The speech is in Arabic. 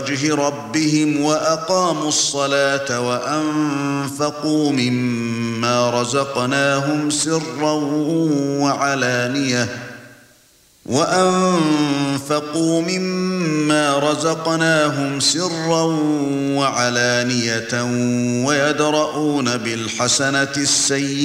وجه ربهم وأقاموا الصلاة وأنفقوا مما رزقناهم سرا وعلانية ويدرؤون بالحسنة السيئة